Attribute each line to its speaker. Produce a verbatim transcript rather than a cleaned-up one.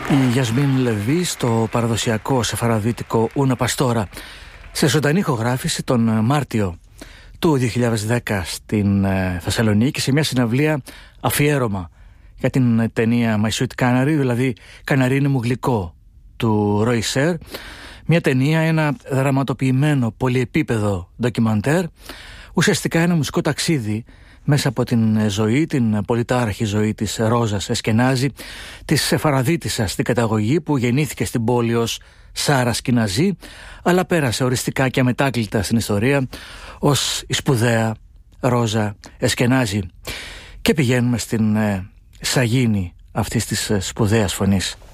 Speaker 1: Η Γιασμίν Λεβί στο παραδοσιακό σεφαραδίτικο Ούνα Παστόρα, σε ζωντανή ηχογράφηση τον Μάρτιο του δύο χιλιάδες δέκα στην Θεσσαλονίκη, σε μια συναυλία αφιέρωμα για την ταινία My Sweet Canary, δηλαδή «Καναρίνι μου γλυκό» του Ρόι Σέρ. Μια ταινία, ένα δραματοποιημένο πολυεπίπεδο ντοκιμαντέρ, ουσιαστικά ένα μουσικό ταξίδι μέσα από την ζωή, την πολυτάραχη ζωή της Ρόζας Εσκενάζη, της Σεφαραδίτισσας στην καταγωγή, που γεννήθηκε στην πόλη ως Σάρα Σκιναζή, αλλά πέρασε οριστικά και αμετάκλητα στην ιστορία ως η σπουδαία Ρόζα Εσκενάζη. Και πηγαίνουμε στην ε, σαγίνη αυτής της ε, σπουδαίας φωνής.